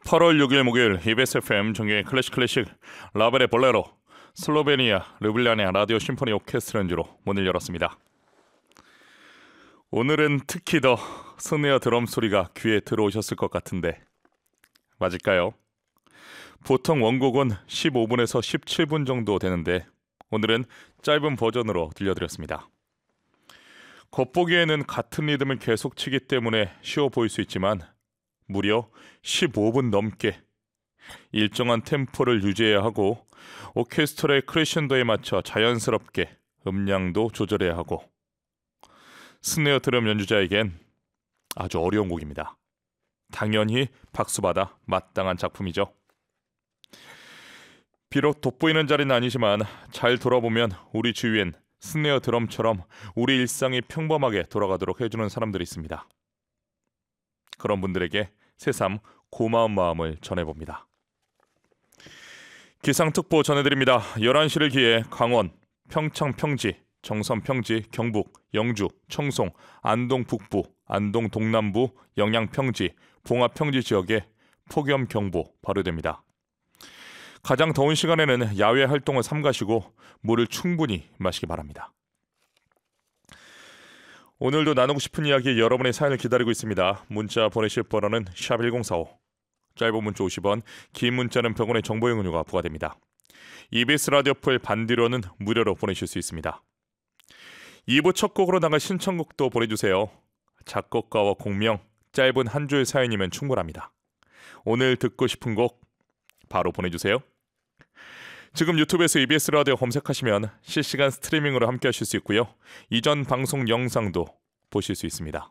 8월 6일 목요일 EBS FM 정규의 클래식 라벨의 볼레로 슬로베니아 르블리아냐 라디오 심포니 오케스트라 연주로 문을 열었습니다. 오늘은 특히 더 스네어 드럼 소리가 귀에 들어오셨을 것 같은데 맞을까요? 보통 원곡은 15분에서 17분 정도 되는데 오늘은 짧은 버전으로 들려드렸습니다. 겉보기에는 같은 리듬을 계속 치기 때문에 쉬워 보일 수 있지만 무려 15분 넘게 일정한 템포를 유지해야 하고 오케스트라의 크레션도에 맞춰 자연스럽게 음량도 조절해야 하고 스네어 드럼 연주자에겐 아주 어려운 곡입니다. 당연히 박수받아 마땅한 작품이죠. 비록 돋보이는 자리는 아니지만 잘 돌아보면 우리 주위엔 스네어 드럼처럼 우리 일상이 평범하게 돌아가도록 해주는 사람들이 있습니다. 그런 분들에게 새삼 고마운 마음을 전해봅니다. 기상특보 전해드립니다. 11시를 기해 강원, 평창 평지, 정선 평지, 경북, 영주, 청송, 안동 북부, 안동 동남부, 영양 평지, 봉화 평지 지역에 폭염경보 발효됩니다. 가장 더운 시간에는 야외 활동을 삼가시고 물을 충분히 마시기 바랍니다. 오늘도 나누고 싶은 이야기 여러분의 사연을 기다리고 있습니다. 문자 보내실 번호는 샵1045, 짧은 문자 50원, 긴 문자는 100원의 정보 이용료가 부과됩니다. EBS 라디오 풀 반디로는 무료로 보내실 수 있습니다. 2부 첫 곡으로 나갈 신청곡도 보내주세요. 작곡가와 곡명, 짧은 한 줄 사연이면 충분합니다. 오늘 듣고 싶은 곡 바로 보내주세요. 지금 유튜브에서 EBS 라디오 검색하시면 실시간 스트리밍으로 함께 하실 수 있고요. 이전 방송 영상도 보실 수 있습니다.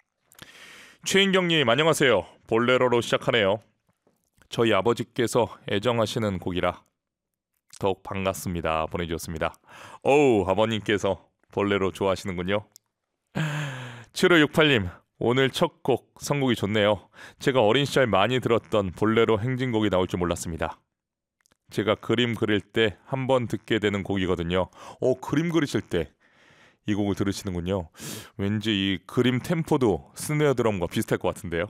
최인경님 안녕하세요. 볼레로로 시작하네요. 저희 아버지께서 애정하시는 곡이라 더욱 반갑습니다. 보내주셨습니다. 어우, 아버님께서 볼레로 좋아하시는군요. 7568님 오늘 첫 곡 선곡이 좋네요. 제가 어린 시절 많이 들었던 볼레로 행진곡이 나올 줄 몰랐습니다. 제가 그림 그릴 때 한 번 듣게 되는 곡이거든요. 그림 그리실 때 이 곡을 들으시는군요. 왠지 이 그림 템포도 스네어 드럼과 비슷할 것 같은데요.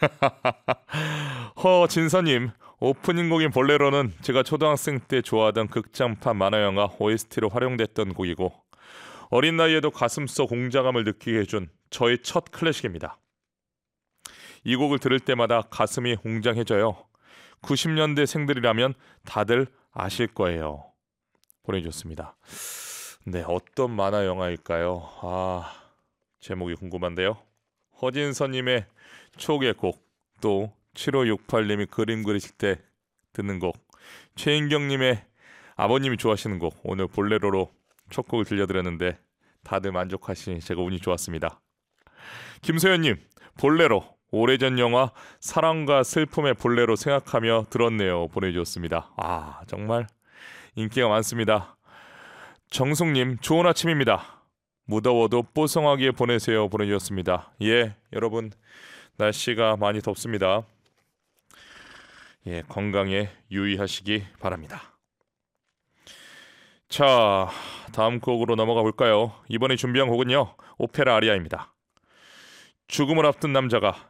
허진서님 오프닝 곡인 볼레로는 제가 초등학생 때 좋아하던 극장판 만화영화 OST로 활용됐던 곡이고 어린 나이에도 가슴속 웅장함을 느끼게 해준 저의 첫 클래식입니다. 이 곡을 들을 때마다 가슴이 웅장해져요. 90년대 생들이라면 다들 아실 거예요. 보내주셨습니다. 네, 어떤 만화 영화일까요? 제목이 궁금한데요. 허진서님의 추억의 곡, 또 7568님이 그림 그리실 때 듣는 곡, 최인경님의 아버님이 좋아하시는 곡, 오늘 볼레로로 첫 곡을 들려드렸는데 다들 만족하시니 제가 운이 좋았습니다. 김소연님, 볼레로 오래전 영화 사랑과 슬픔의 볼레로 생각하며 들었네요. 보내주셨습니다. 정말 인기가 많습니다. 정숙님 좋은 아침입니다. 무더워도 뽀송하게 보내세요. 보내주셨습니다. 예, 여러분 날씨가 많이 덥습니다. 예, 건강에 유의하시기 바랍니다. 자, 다음 곡으로 넘어가 볼까요? 이번에 준비한 곡은요 오페라 아리아입니다. 죽음을 앞둔 남자가